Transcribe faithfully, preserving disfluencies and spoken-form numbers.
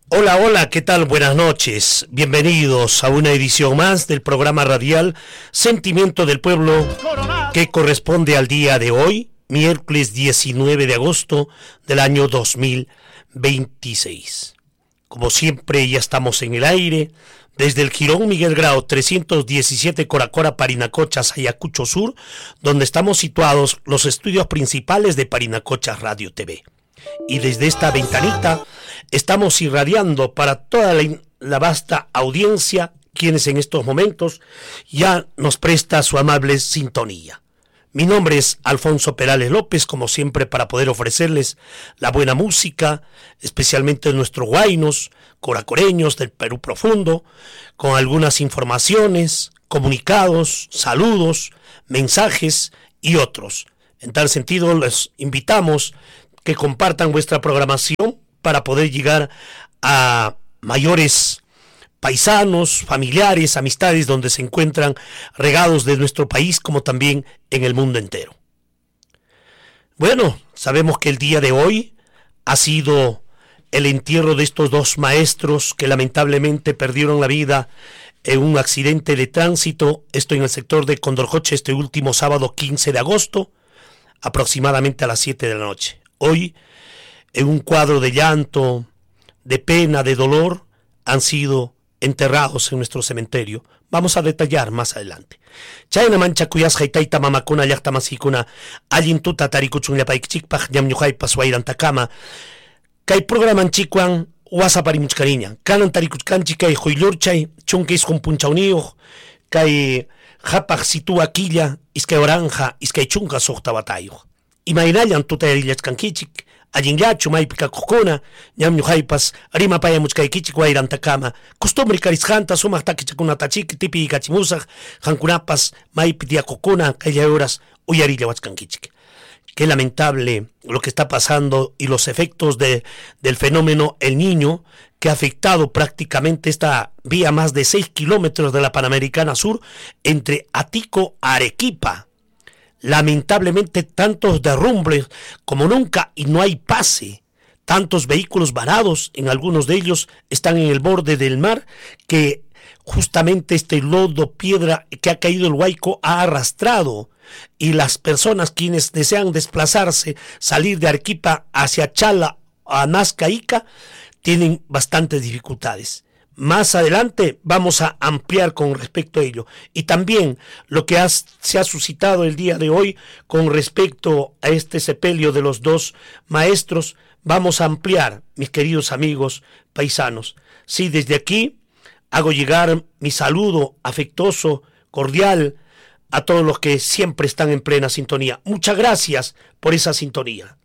Hola, hola, ¿qué tal? Buenas noches. Bienvenidos a una edición más del programa radial Sentimiento del Pueblo, que corresponde al día de hoy, miércoles diecinueve de agosto del año dos mil veintiséis. Como siempre, ya estamos en el aire, desde el Jirón Miguel Grau trescientos diecisiete Coracora, Parinacochas, Ayacucho Sur, donde estamos situados los estudios principales de Parinacochas Radio T V. Y desde esta ventanita estamos irradiando para toda la, la vasta audiencia, quienes en estos momentos ya nos presta su amable sintonía. Mi nombre es Alfonso Perales López, como siempre, para poder ofrecerles la buena música, especialmente nuestros huaynos, coracoreños del Perú profundo, con algunas informaciones, comunicados, saludos, mensajes y otros. En tal sentido, les invitamos que compartan vuestra programación para poder llegar a mayores paisanos, familiares, amistades donde se encuentran regados de nuestro país como también en el mundo entero. Bueno, sabemos que el día de hoy ha sido el entierro de estos dos maestros que lamentablemente perdieron la vida en un accidente de tránsito, esto en el sector de Condorcoche, este último sábado quince de agosto, aproximadamente a las siete de la noche. Hoy, en un cuadro de llanto, de pena, de dolor, han sido enterrados en nuestro cementerio. Vamos a detallar más adelante. Chayna mancha cuyas jaitaita mamakuna llakta masikuna allin tuta tarikuchun llapaikchikpaj ñamñujaypas wayrantakama kay programan chikwan wasaparimuchkariña kanan tarikuchkanchik kay huylurchay chunka isqun punchawniyuq kay hapaq situa quilla iskay oranja iskay chunka suqta watayuq imaynallan tutayarillachkankichik allinllachu maypi kakuqkuna ñamñujaypas rimapayamuchkaykichik wayrantakama costumbre karisqanta sumaq takichakunatachik tipi kachimusaq qankunapas maypi tiyakuqkuna kay horas uyarillawachkankichik. Qué lamentable lo que está pasando y los efectos de, del fenómeno El Niño, que ha afectado prácticamente esta vía más de seis kilómetros de la Panamericana Sur entre Atico a Arequipa. Lamentablemente tantos derrumbes como nunca y no hay pase, tantos vehículos varados, en algunos de ellos están en el borde del mar, que justamente este lodo, piedra que ha caído el Huayco ha arrastrado, y las personas quienes desean desplazarse, salir de Arequipa hacia Chala, a Nazca, Ica, tienen bastantes dificultades. Más adelante vamos a ampliar con respecto a ello. Y también lo que has, se ha suscitado el día de hoy con respecto a este sepelio de los dos maestros, vamos a ampliar, mis queridos amigos paisanos. Sí, desde aquí hago llegar mi saludo afectuoso, cordial, a todos los que siempre están en plena sintonía. Muchas gracias por esa sintonía.